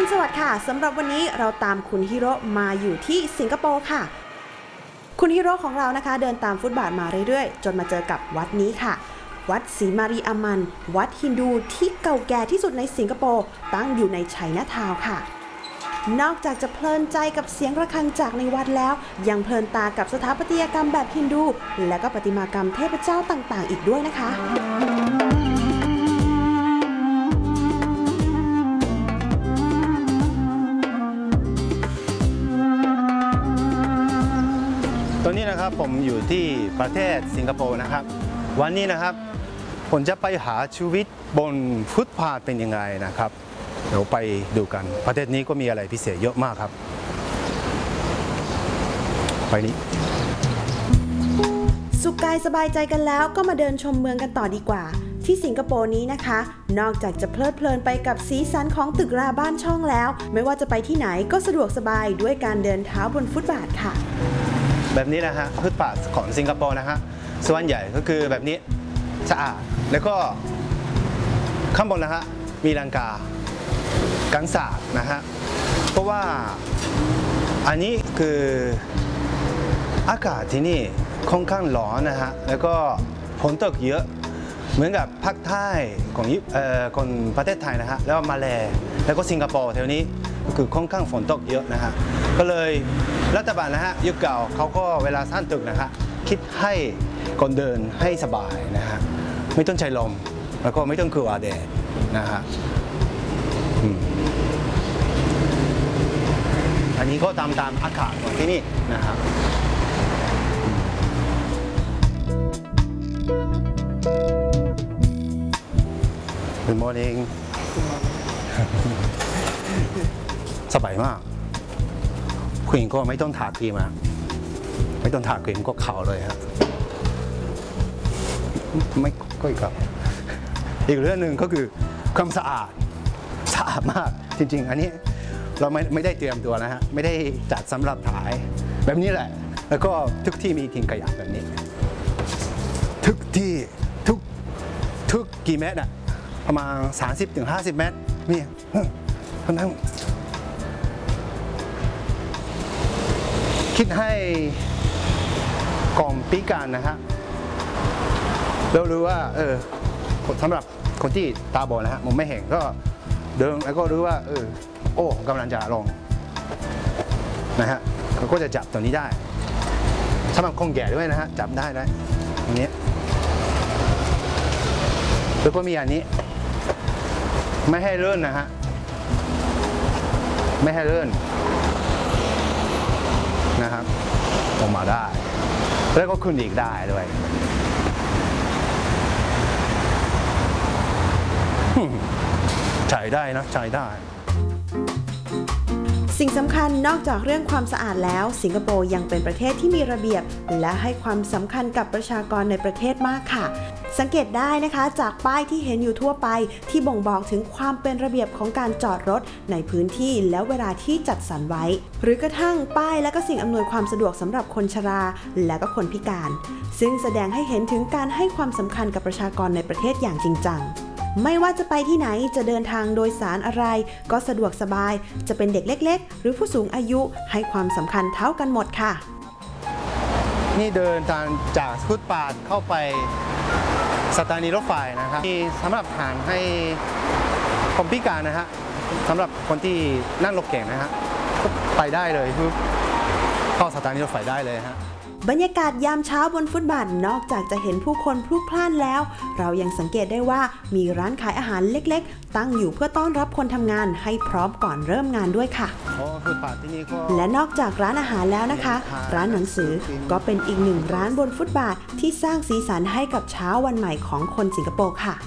รุณสวัสดิ์ค่ะสำหรับวันนี้เราตามคุณฮิโร่มาอยู่ที่สิงคโปร์ค่ะคุณฮิโร่ของเรานะคะเดินตามฟุตบาทมาเรื่อยๆจนมาเจอกับวัดนี้ค่ะวัดศรีมารีอามันวัดฮินดูที่เก่าแก่ที่สุดในสิงคโปร์ตั้งอยู่ในไชน่าทาวน์ค่ะนอกจากจะเพลินใจกับเสียงระฆังจากในวัดแล้วยังเพลินตากับสถาปัตยกรรมแบบฮินดูและก็ประติมากรรมเทพเจ้าต่างๆอีกด้วยนะคะตอนนี้นะครับผมอยู่ที่ประเทศสิงคโปร์นะครับวันนี้นะครับผมจะไปหาชีวิตบนฟุตพาธเป็นยังไงนะครับเดี๋ยวไปดูกันประเทศนี้ก็มีอะไรพิเศษเยอะมากครับไปนี้สุขกายสบายใจกันแล้วก็มาเดินชมเมืองกันต่อดีกว่าที่สิงคโปร์นี้นะคะนอกจากจะเพลิดเพลินไปกับสีสันของตึกราบ้านช่องแล้วไม่ว่าจะไปที่ไหนก็สะดวกสบายด้วยการเดินเท้าบนฟุตบาทค่ะแบบนี้นะฮะฟุตบาทของสิงคโปร์นะฮะส่วนใหญ่ก็คือแบบนี้สะอาดแล้วก็ข้างบนนะฮะมีลังกากันศาสตร์นะฮะเพราะว่าอันนี้คืออากาศที่นี่ค่อนข้างร้อนนะฮะแล้วก็ฝนตกเยอะเหมือนกับภาคใต้ของประเทศไทยนะฮะแล้วมาเลแล้วก็สิงคโปร์แถวนี้คือค่อนข้างฝนตกเยอะนะฮะก็เลยรัฐบาลนะฮะยุคเก่าเขาก็เวลาสร้างตึกนะฮะคิดให้คนเดินให้สบายนะฮะไม่ต้องใช้ลมแล้วก็ไม่ต้องกลัวแดดนะฮะอันนี้ก็ตามอากาศของที่นี่นะครับGood morning สบายมากคุณหญิงก็ไม่ต้องทาครีมนะไม่ต้องทาครีมก็ขาวเลยครับไม่ก็อีกครับอีกเรื่องหนึ่งก็คือความสะอาดมากจริงๆอันนี้เราไม่ได้เตรียมตัวนะฮะไม่ได้จัดสำหรับถ่ายแบบนี้แหละแล้วก็ทุกที่มีทิ้งขยะแบบนี้ทุกที่ทุกกี่เมตรอะประมาณ 30-50 เมตรนี่คนนั่งคิดให้กองพิการนะฮะเรารู้ว่าสำหรับคนที่ตาบอดนะฮะมองไม่เห็นก็เดินแล้วก็รู้ว่าโอ้กำลังจะลงนะฮะเขาก็จะจับตัวนี้ได้สำหรับคนแก่ด้วยนะฮะจับได้ตรงนี้แล้วก็มีอันนี้ไม่ให้เลื่อนนะฮะไม่ให้เลื่อนนะครับออกมาได้แล้วก็ขึ้นอีกได้ด้วยใช้ได้นะใช้ได้สิ่งสำคัญนอกจากเรื่องความสะอาดแล้วสิงคโปร์ยังเป็นประเทศที่มีระเบียบและให้ความสำคัญกับประชากรในประเทศมากค่ะสังเกตได้นะคะจากป้ายที่เห็นอยู่ทั่วไปที่บ่งบอกถึงความเป็นระเบียบของการจอดรถในพื้นที่และเวลาที่จัดสรรไว้หรือกระทั่งป้ายและก็สิ่งอำนวยความสะดวกสำหรับคนชราและก็คนพิการซึ่งแสดงให้เห็นถึงการให้ความสำคัญกับประชากรในประเทศอย่างจริงจังไม่ว่าจะไปที่ไหนจะเดินทางโดยสารอะไรก็สะดวกสบายจะเป็นเด็กเล็กๆหรือผู้สูงอายุให้ความสำคัญเท่ากันหมดค่ะนี่เดินจากฟุตบาทเข้าไปสถานีรถไฟนะครับมีสำหรับทางให้คนพิการนะฮะสำหรับคนที่นั่งรถเก่งนะฮะก็ไปได้เลยคือเข้าสถานีรถไฟได้เลยฮะบรรยากาศยามเช้าบนฟุตบาทนอกจากจะเห็นผู้คนพลุกพล่านแล้วเรายังสังเกตได้ว่ามีร้านขายอาหารเล็กๆตั้งอยู่เพื่อต้อนรับคนทำงานให้พร้อมก่อนเริ่มงานด้วยค่ะและนอกจากร้านอาหารแล้วนะคะร้านหนังสือก็เป็นอีกหนึ่งร้านบนฟุตบาทที่สร้างสีสันให้กับเช้าวันใหม่ของคนสิงคโปร์ค่ะ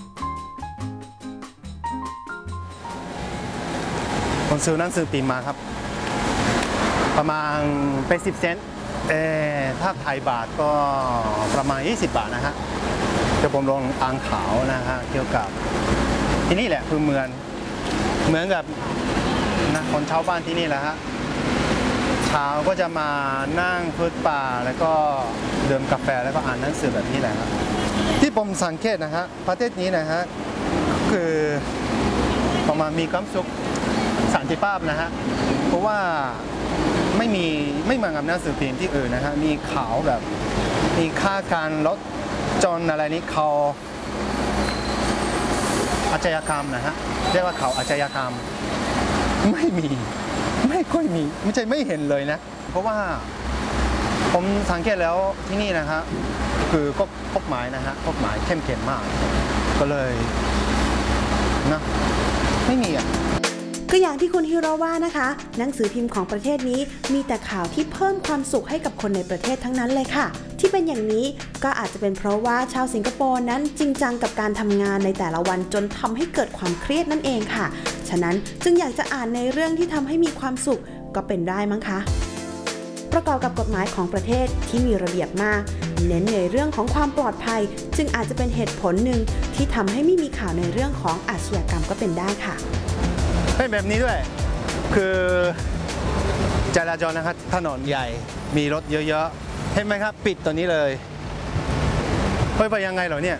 ผมซื้อหนังสือพิมพ์มาครับประมาณ80 เซนต์ถ้าไทยบาทก็ประมาณ20 บาทนะฮะจะผมลงอ่านข่าวนะฮะเกี่ยวกับที่นี่แหละคือเหมือนกับนะคนชาวบ้านที่นี่แหละฮะเช้าก็จะมานั่งฟุตบาทแล้วก็ดื่มกาแฟแล้วก็อ่านหนังสือแบบนี้แหละครับที่ผมสังเกตนะฮะประเทศนี้นะฮะคือประมาณมีความสุขนติภาพนะฮะเพราะว่าไม่เหมือนกับหนังสือพิมพ์ที่อื่นนะฮะมีข่าวแบบมีค่าการลดจนอะไรนี้เขาอาชญากรรมนะฮะเรียกว่าเขาอาชญากรรมไม่ค่อยมีไม่ใช่ไม่เห็นเลยนะเพราะว่าผมสังเกตแล้วที่นี่นะฮะคือก็กฎหมายนะฮะกฎหมายเข้มแข็งมากก็เลยนะไม่มีอ่ะก็อย่างที่คุณฮิโร่ว่านะคะหนังสือพิมพ์ของประเทศนี้มีแต่ข่าวที่เพิ่มความสุขให้กับคนในประเทศทั้งนั้นเลยค่ะที่เป็นอย่างนี้ก็อาจจะเป็นเพราะว่าชาวสิงคโปร์นั้นจริงจังกับการทำงานในแต่ละวันจนทำให้เกิดความเครียดนั่นเองค่ะฉะนั้นจึงอยากจะอ่านในเรื่องที่ทำให้มีความสุขก็เป็นได้มั้งคะประกอบกับกฎหมายของประเทศที่มีระเบียบมากเน้นในเรื่องของความปลอดภัยจึงอาจจะเป็นเหตุผลหนึ่งที่ทำให้ไม่มีข่าวในเรื่องของอาชญากรรมก็เป็นได้ค่ะเป็นแบบนี้ด้วยคือจราจรนะครับถนนใหญ่มีรถเยอะๆเห็นไหมครับปิดตัวนี้เลยไปยังไงเหรอเนี่ย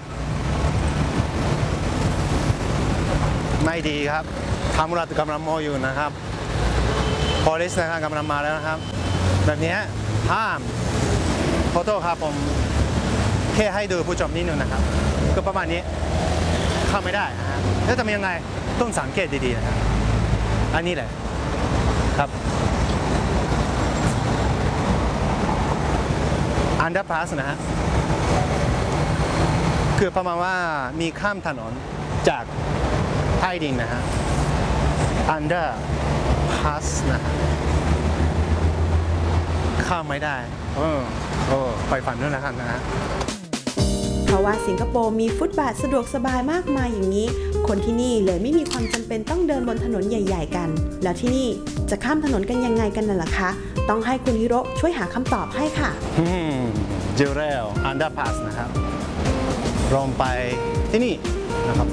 ไม่ดีครับตำรวจกำลังมองอยู่นะครับ police นะครับกำลังมาแล้วนะครับแบบนี้ห้ามโฟโต้ครับผมแค่ให้ดูผู้ชมนิดนึงนะครับก็ประมาณนี้เข้าไม่ได้นะฮะแล้วทำยังไงต้องสังเกตดีๆนะครับอันนี้แหละครับอันเดอร์พาสนะฮะคือประมาณว่ามีข้ามถนนจากใต้ดินนะฮะอันเดอร์พาสนะฮะข้ามไม่ได้ไปฝันด้วยนะครับนะฮะเพราะว่าสิงคโปร์มีฟุตบาทสะดวกสบายมากมายอย่างนี้คนที่นี่เลยไม่มีความจำเป็นต้องเดินบนถนนใหญ่ๆกันแล้วที่นี่จะข้ามถนนกันยังไงกันน่ะล่ะคะต้องให้คุณฮิโร่ช่วยหาคำตอบให้ค่ะเจอแล้วอันเดอร์พาสนะครับลงไปที่นี่นะครับ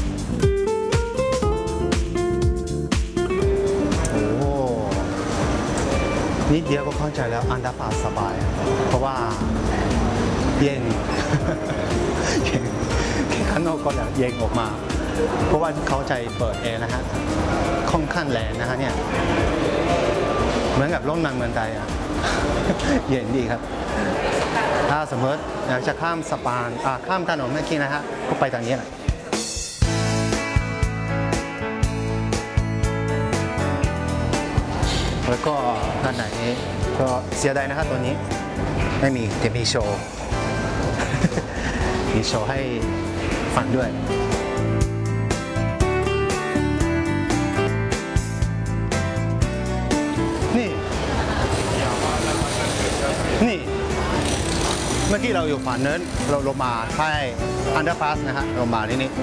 โอ้นิดเดียวก็เข้าใจแล้วอันเดอร์พาสสบายเพราะว่าเย็นแค่ข้างนอกก็เย็นออกมาเพราะว่าเขาใจเปิดแอร์นะฮะค่อนข้างแรงนะฮะเนี่ยเหมือนกับร่มนางเมืองไทยอ่ะเย็นดีครับถ้าสมมติอยากจะข้ามสะพานข้ามถนนเมื่อกี้นะฮะก็ไปทางนี้แหละแล้วก็ด้านไหนก็เสียดายนะครับตัวนี้ไม่มีแต่มีโชว์มีโชว์ให้ฟังด้วยนี่เมื่อกี้เราอยู่ฝั่งนั้นเราลงมาใต้อันเดอร์พาสนะฮะลงมาที่นี่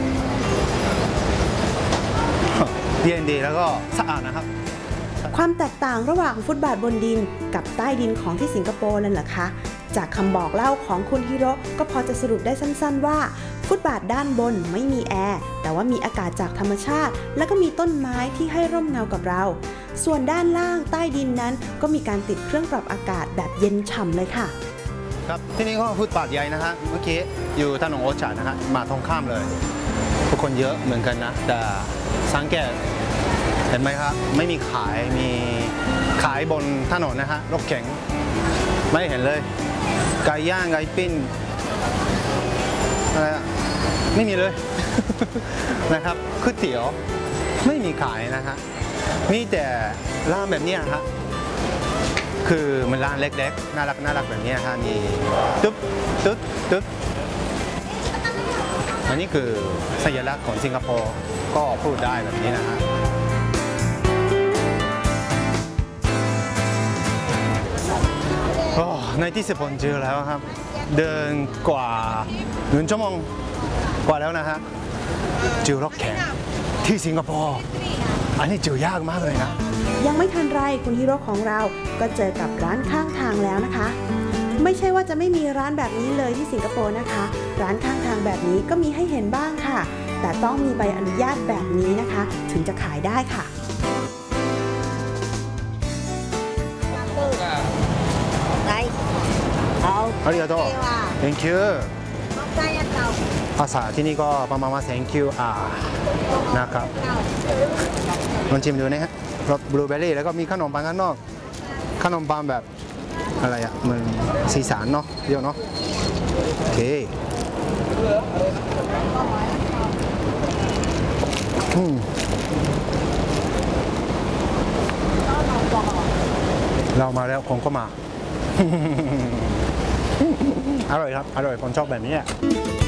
เย็นดีแล้วก็สะอาดนะครับความแตกต่างระหว่างฟุตบาทบนดินกับใต้ดินของที่สิงคโปร์นั่นแหละคะจากคำบอกเล่าของคุณฮิโร่ก็พอจะสรุปได้สั้นๆว่าฟุตบาทด้านบนไม่มีแอร์แต่ว่ามีอากาศจากธรรมชาติแล้วก็มีต้นไม้ที่ให้ร่มเงากับเราส่วนด้านล่างใต้ดินนั้นก็มีการติดเครื่องปรับอากาศแบบเย็นฉ่ำเลยค่ะครับที่นี่ก็ฟุตบาทใหญ่นะฮะเมื่อกี้อยู่ถนนโอชานะฮะมาตรงข้ามเลยทุกคนเยอะเหมือนกันนะแต่สังเกตเห็นไหมครับไม่มีขายบนถนนนะฮะรถเก๋งไม่เห็นเลยไก่ย่างไก่ปิ้งอะไรไม่มีเลย นะครับก๋วยเตี๋ยวไม่มีขายนะฮะมีแต่ร้านแบบนี้ฮะคือมันร้านเล็กๆน่ารักแบบนี้ฮะมีตึ๊บอันนี้คือสัญลักษณ์ของสิงคโปร์ก็พูดได้แบบนี้นะฮะในที่สุดผมเจอแล้วครับเดินกว่า1 ชั่วโมงกว่าแล้วนะฮะเจอรถแข็งที่สิงคโปร์อันนี้เจอยากมากเลยนะยังไม่ทันไรคุณฮิโร่ของเราก็เจอกับร้านข้างทางแล้วนะคะไม่ใช่ว่าจะไม่มีร้านแบบนี้เลยที่สิงคโปร์นะคะร้านข้างทางแบบนี้ก็มีให้เห็นบ้างค่ะแต่ต้องมีใบอนุญาตแบบนี้นะคะถึงจะขายได้ค่ะありがとう Thank you ภาษาที่นี่ก็ประมาณว่า Thank you นะครับลองชิมดูนะฮะรสบลูเบอร์รี่แล้วก็มีขนมปังข้างนอกขนมปังแบบอะไรอ่ะเหมือนสีสันเนาะเยอะเนาะโอเคเรามาแล้วคงก็มา อร่อยครับอร่อยคนชอบแบบนี้